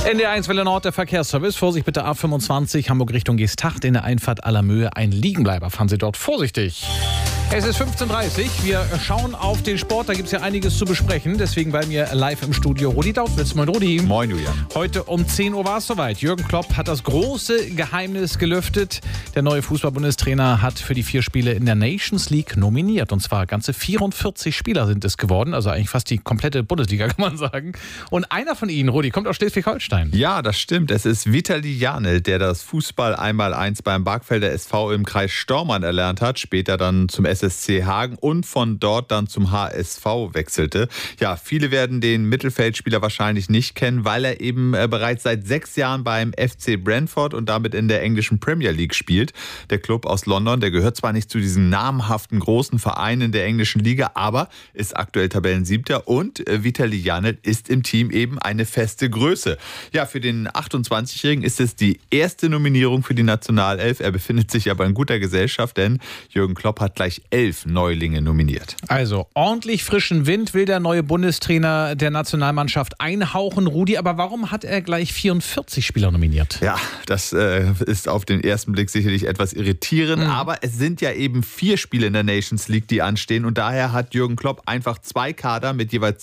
NDR1 Welle Nord, der Verkehrsservice. Vorsicht bitte A25, Hamburg Richtung Geesthacht. In der Einfahrt Allermöhe ein Liegenbleiber. Fahren Sie dort vorsichtig. Es ist 15:30 Uhr. Wir schauen auf den Sport. Da gibt es ja einiges zu besprechen. Deswegen bei mir live im Studio Rudi Dautwitz. Moin Rudi. Moin Julian. Heute um 10 Uhr war es soweit. Jürgen Klopp hat das große Geheimnis gelüftet. Der neue Fußball-Bundestrainer hat für die 4 Spiele in der Nations League nominiert. Und zwar ganze 44 Spieler sind es geworden. Also eigentlich fast die komplette Bundesliga, kann man sagen. Und einer von ihnen, Rudi, kommt aus Schleswig-Holstein. Ja, das stimmt. Es ist Vitali Janel, der das Fußball-Einmaleins beim Barkfelder SV im Kreis Stormann erlernt hat. Später dann zum SSC Hagen und von dort dann zum HSV wechselte. Ja, viele werden den Mittelfeldspieler wahrscheinlich nicht kennen, weil er eben bereits seit 6 Jahren beim FC Brentford und damit in der englischen Premier League spielt. Der Club aus London, der gehört zwar nicht zu diesen namhaften großen Vereinen der englischen Liga, aber ist aktuell Tabellensiebter und Vitali Janel ist im Team eben eine feste Größe. Ja, für den 28-Jährigen ist es die erste Nominierung für die Nationalelf. Er befindet sich aber in guter Gesellschaft, denn Jürgen Klopp hat gleich 11 Neulinge nominiert. Also ordentlich frischen Wind will der neue Bundestrainer der Nationalmannschaft einhauchen, Rudi. Aber warum hat er gleich 44 Spieler nominiert? Ja, das ist auf den ersten Blick sicherlich etwas irritierend. Aber es sind ja eben 4 Spiele in der Nations League, die anstehen. Und daher hat Jürgen Klopp einfach 2 Kader mit jeweils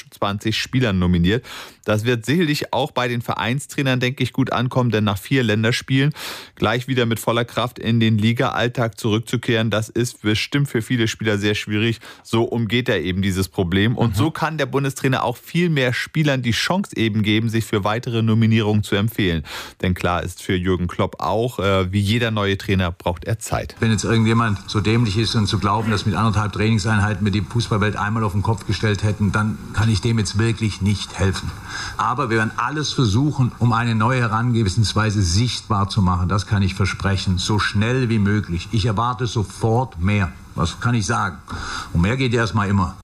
22 Spielern nominiert. Das wird sicherlich auch bei den Vereinstrainern, denke ich, gut ankommen. Denn nach 4 Länderspielen gleich wieder mit voller Kraft in den Liga-Alltag zurückzukehren, das ist bestimmt für viele Spieler sehr schwierig. So umgeht er eben dieses Problem. Und so kann der Bundestrainer auch viel mehr Spielern die Chance eben geben, sich für weitere Nominierungen zu empfehlen. Denn klar ist für Jürgen Klopp auch, wie jeder neue Trainer braucht er Zeit. Wenn jetzt irgendjemand so dämlich ist und zu glauben, dass mit 1,5 Trainingseinheiten wir die Fußballwelt einmal auf den Kopf gestellt hätten, dann kann ich dem jetzt wirklich nicht helfen. Aber wir werden alles versuchen, um eine neue Herangehensweise sichtbar zu machen. Das kann ich versprechen. So schnell wie möglich. Ich erwarte sofort mehr. Was kann ich sagen? Und mehr geht erstmal immer.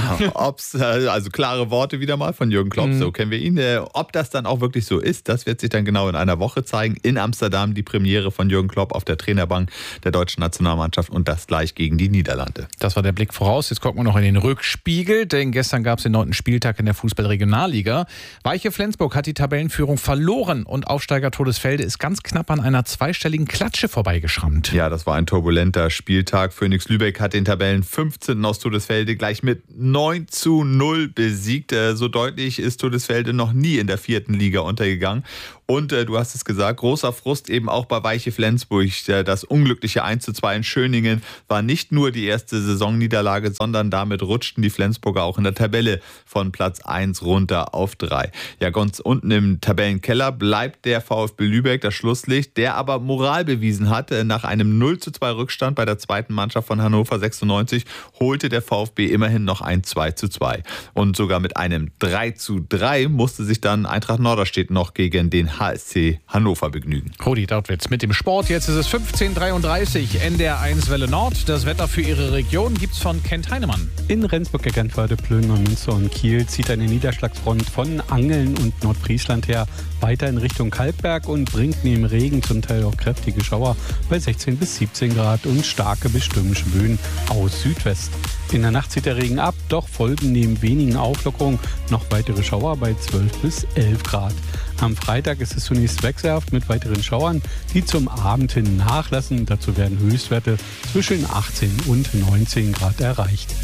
Also klare Worte wieder mal von Jürgen Klopp, so kennen wir ihn. Ob das dann auch wirklich so ist, das wird sich dann genau in einer Woche zeigen. In Amsterdam die Premiere von Jürgen Klopp auf der Trainerbank der deutschen Nationalmannschaft und das gleich gegen die Niederlande. Das war der Blick voraus. Jetzt gucken wir noch in den Rückspiegel, denn gestern gab es den 9. Spieltag in der Fußball-Regionalliga. Weiche Flensburg hat die Tabellenführung verloren und Aufsteiger Todesfelde ist ganz knapp an einer zweistelligen Klatsche vorbeigeschrammt. Ja, das war ein turbulenter Spieltag. Phoenix Lübeck hat den Tabellen 15. aus Todesfelde gleich mit 9:0 besiegt. So deutlich ist Todesfelde noch nie in der 4. Liga untergegangen. Und du hast es gesagt, großer Frust eben auch bei Weiche Flensburg. Das unglückliche 1:2 in Schöningen war nicht nur die erste Saisonniederlage, sondern damit rutschten die Flensburger auch in der Tabelle von Platz 1 runter auf 3. Ja, ganz unten im Tabellenkeller bleibt der VfB Lübeck, das Schlusslicht, der aber Moral bewiesen hat. Nach einem 0:2 Rückstand bei der zweiten Mannschaft von Hannover 96 holte der VfB immerhin noch ein 2:2. Und sogar mit einem 3:3 musste sich dann Eintracht Norderstedt noch gegen den HSC Hannover begnügen. Rudi Dautwitz mit dem Sport. Jetzt ist es 15:33 NDR1 Welle Nord. Das Wetter für Ihre Region gibt's von Kent Heinemann. In Rendsburg, Eckernförde, Plön, Münster und Kiel zieht eine Niederschlagsfront von Angeln und Nordfriesland her weiter in Richtung Kalkberg und bringt neben Regen zum Teil auch kräftige Schauer bei 16 bis 17 Grad und starke bis stürmische Böen aus Südwest. In der Nacht zieht der Regen ab, doch folgen neben wenigen Auflockerungen noch weitere Schauer bei 12 bis 11 Grad. Am Freitag ist es zunächst wechselhaft mit weiteren Schauern, die zum Abend hin nachlassen. Dazu werden Höchstwerte zwischen 18 und 19 Grad erreicht.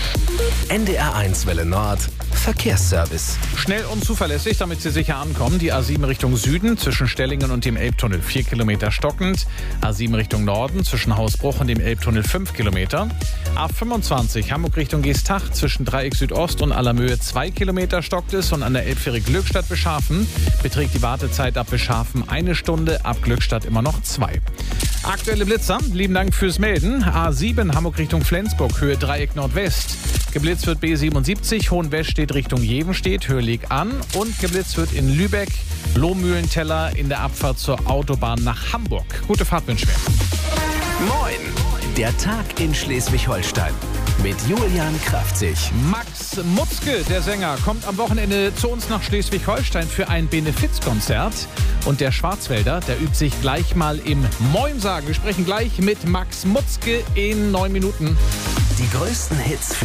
NDR1 Welle Nord Verkehrsservice. Schnell und zuverlässig, damit Sie sicher ankommen. Die A7 Richtung Süden zwischen Stellingen und dem Elbtunnel 4 Kilometer stockend. A7 Richtung Norden zwischen Hausbruch und dem Elbtunnel 5 Kilometer. A25 Hamburg Richtung Geesthacht zwischen Dreieck Südost und Allermöhe 2 Kilometer stockt es. Und an der Elbfähre Glückstadt Beschafen beträgt die Wartezeit ab Beschafen 1 Stunde, ab Glückstadt immer noch 2. Aktuelle Blitzer, lieben Dank fürs Melden. A7 Hamburg Richtung Flensburg, Höhe Dreieck Nordwest. Geblitzt wird B77, Hohenwest steht Richtung Jevenstedt, Höhe Leg an. Und geblitzt wird in Lübeck, Lohmühlenteller in der Abfahrt zur Autobahn nach Hamburg. Gute Fahrt wünschen wir. Moin, der Tag in Schleswig-Holstein mit Julian Kraftzig. Max Mutzke, der Sänger, kommt am Wochenende zu uns nach Schleswig-Holstein für ein Benefizkonzert. Und der Schwarzwälder, der übt sich gleich mal im Moin sagen. Wir sprechen gleich mit Max Mutzke in 9 Minuten. Die größten Hits für